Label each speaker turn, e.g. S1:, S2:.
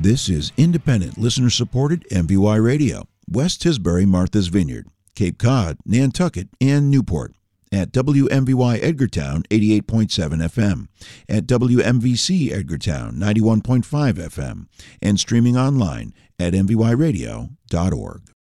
S1: This is independent, listener-supported MVY Radio, West Tisbury, Martha's Vineyard, Cape Cod, Nantucket, and Newport. At WMVY Edgartown 88.7 FM, at WMVC Edgartown 91.5 FM, and streaming online at mvyradio.org.